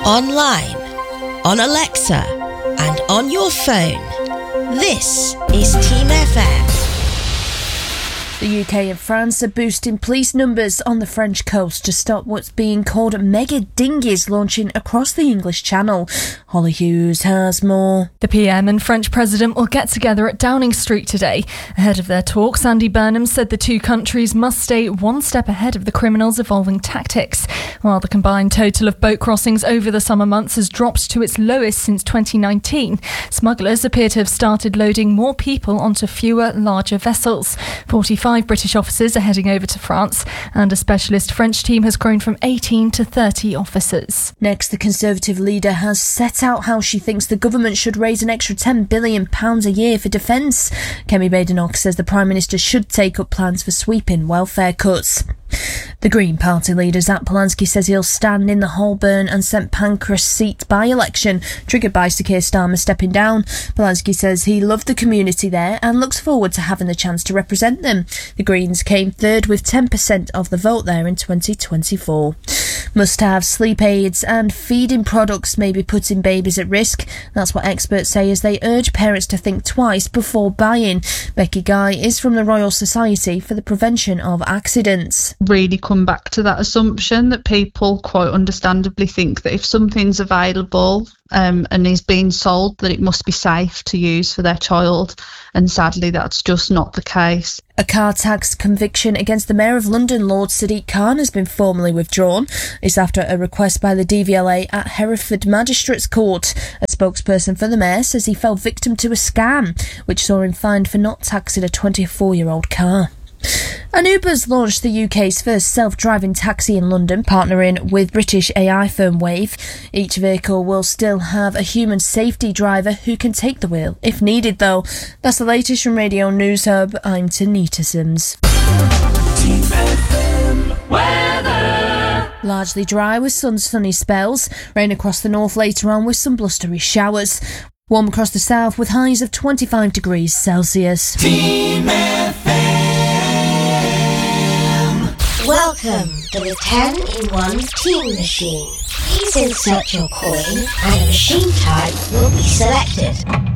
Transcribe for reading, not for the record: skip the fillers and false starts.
online, on Alexa, and on your phone. This is Team FM. The UK and France are boosting police numbers on the French coast to stop what's being called mega dinghies launching across the English Channel. Holly Hughes has more. The PM and French President will get together at Downing Street today. Ahead of their talks, Andy Burnham said the two countries must stay one step ahead of the criminals' evolving tactics. While the combined total of boat crossings over the summer months has dropped to its lowest since 2019, smugglers appear to have started loading more people onto fewer, larger vessels. 45 British officers are heading over to France, and a specialist French team has grown from 18 to 30 officers. Next, the Conservative leader has set out how she thinks the government should raise an extra £10 billion a year for defence. Kemi Badenoch says the Prime Minister should take up plans for sweeping welfare cuts. The Green Party leader Zach Polanski says he'll stand in the Holborn and St Pancras seat by-election, triggered by Sir Keir Starmer stepping down. Polanski says he loved the community there and looks forward to having the chance to represent them. The Greens came third with 10% of the vote there in 2024. Must-have sleep aids and feeding products may be putting babies at risk. That's what experts say as they urge parents to think twice before buying. Becky Guy is from the Royal Society for the Prevention of Accidents. Really come back to that assumption that people quite understandably think that if something's available and is being sold, that it must be safe to use for their child, and sadly that's just not the case. A car tax conviction against the Mayor of London, Lord Sadiq Khan, has been formally withdrawn. It's after a request by the DVLA at Hereford Magistrates Court. A spokesperson for the Mayor says he fell victim to a scam, which saw him fined for not taxing a 24-year-old car. And Uber's launched the UK's first self-driving taxi in London, partnering with British AI firm Wave. Each vehicle will still have a human safety driver who can take the wheel if needed, though. That's the latest from Radio News Hub. I'm Tanita Sims. Team FM weather. Largely dry with sunny spells. Rain across the north later on with some blustery showers. Warm across the south with highs of 25 degrees Celsius. Team FM. Welcome to the 10-in-1 Team Machine. Please insert your coin and a machine type will be selected.